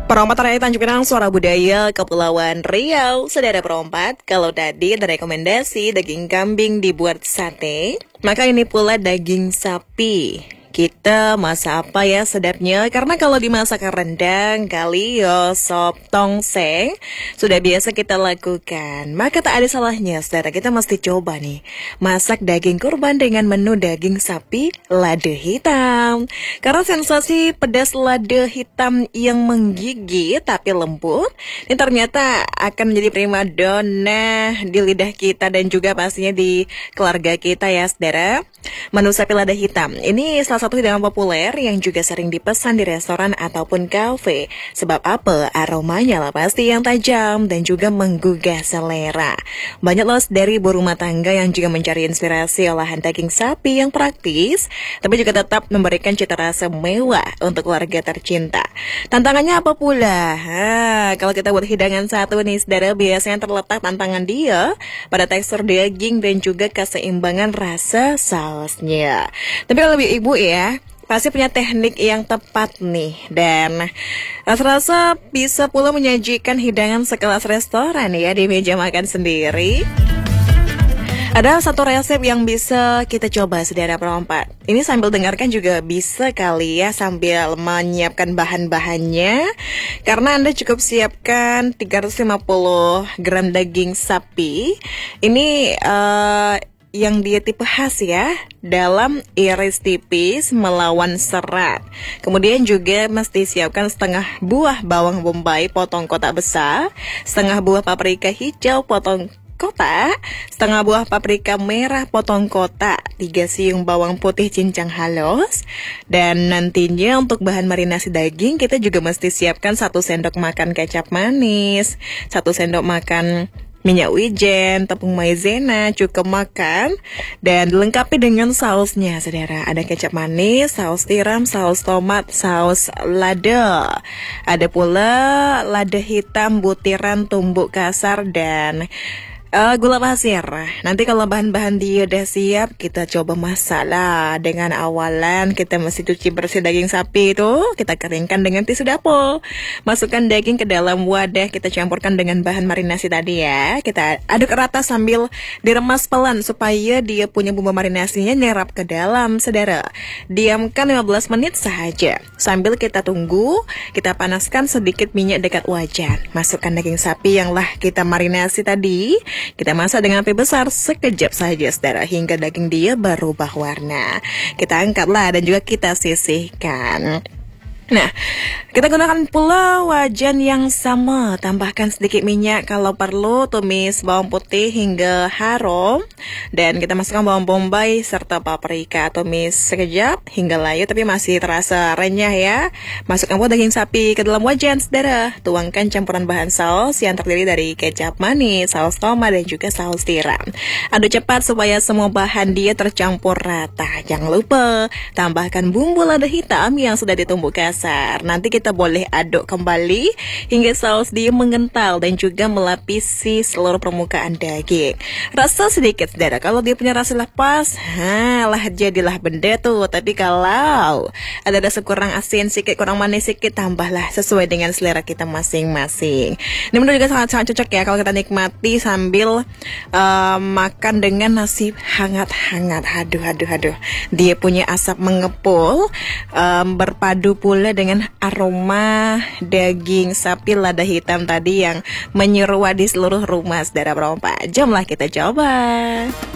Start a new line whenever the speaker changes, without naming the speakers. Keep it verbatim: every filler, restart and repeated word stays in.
Perompat Raya Tanjung Pinang, Suara Budaya Kepulauan Riau. Saudara perompat, kalau tadi ada rekomendasi daging kambing dibuat sate, maka ini pula daging sapi. Kita masak apa ya sedapnya? Karena kalau dimasak rendang, kalio, sop, tongseng sudah biasa kita lakukan. Maka tak ada salahnya, saudara, kita mesti coba nih masak daging kurban dengan menu daging sapi lada hitam. Karena sensasi pedas lada hitam yang menggigit tapi lembut, ini ternyata akan menjadi primadona di lidah kita dan juga pastinya di keluarga kita ya, saudara. Menu sapi lada hitam ini salah satu hidangan populer yang juga sering dipesan di restoran ataupun kafe. Sebab apa? Aromanya lah pasti yang tajam dan juga menggugah selera. Banyak loh dari ibu rumah tangga yang juga mencari inspirasi olahan daging sapi yang praktis, tapi juga tetap memberikan cita rasa mewah untuk keluarga tercinta. Tantangannya apa pula? Ha, kalau kita buat hidangan satu nih, saudara, biasanya terletak tantangan dia pada tekstur daging dan juga keseimbangan rasa sausnya. Tapi kalau ibu ya, pasti punya teknik yang tepat nih. Dan rasa-rasa bisa pula menyajikan hidangan sekelas restoran ya di meja makan sendiri. Ada satu resep yang bisa kita coba, saudara perompat. Ini sambil dengarkan juga bisa kali ya, sambil menyiapkan bahan-bahannya. Karena Anda cukup siapkan tiga ratus lima puluh gram daging sapi. Ini uh, yang dia tipe khas ya, dalam iris tipis melawan serat. Kemudian juga mesti siapkan setengah buah bawang bombay potong kotak besar, setengah buah paprika hijau potong kotak, setengah buah paprika merah potong kotak, tiga siung bawang putih cincang halus. Dan nantinya untuk bahan marinasi daging kita juga mesti siapkan satu sendok makan kecap manis, satu sendok makan minyak wijen, tepung maizena, cuka makan, dan dilengkapi dengan sausnya, saudara. Ada kecap manis, saus tiram, saus tomat, saus lada. Ada pula lada hitam, butiran tumbuk kasar, dan Uh, gula pasir. Nanti kalau bahan-bahan dia udah siap, kita coba masak lah. Dengan awalan kita mesti cuci bersih daging sapi itu, kita keringkan dengan tisu dapur. Masukkan daging ke dalam wadah, kita campurkan dengan bahan marinasi tadi ya. Kita aduk rata sambil diremas pelan supaya dia punya bumbu marinasinya nyerap ke dalam, saudara. Diamkan lima belas menit saja. Sambil kita tunggu, kita panaskan sedikit minyak dekat wajan. Masukkan daging sapi yang lah kita marinasi tadi. Kita masak dengan api besar sekejap saja, saudara, hingga daging dia berubah warna. Kita angkatlah dan juga kita sisihkan. Nah, kita gunakan pula wajan yang sama. Tambahkan sedikit minyak kalau perlu, tumis bawang putih hingga harum. Dan kita masukkan bawang bombay serta paprika, tumis sekejap hingga layu tapi masih terasa renyah ya. Masukkan pula daging sapi ke dalam wajan, saudara. Tuangkan campuran bahan saus yang terdiri dari kecap manis, saus tomat, dan juga saus tiram. Aduk cepat supaya semua bahan dia tercampur rata. Jangan lupa tambahkan bumbu lada hitam yang sudah ditumbuk kasar. Nanti kita boleh aduk kembali hingga saus dia mengental dan juga melapisi seluruh permukaan daging. Rasa sedikit, saudara. Kalau dia punya rasa lepas, ha, lah jadilah benda tuh. Tapi kalau ada rasa kurang asin sedikit, kurang manis sedikit, tambahlah sesuai dengan selera kita masing-masing. Ini menurut juga sangat-sangat cocok ya kalau kita nikmati sambil uh, makan dengan nasi hangat-hangat. Aduh, aduh, aduh. Dia punya asap mengepul, um, berpadu pula dengan aroma daging sapi lada hitam tadi yang menyeruak di seluruh rumah, saudara perompak. Jomlah kita coba.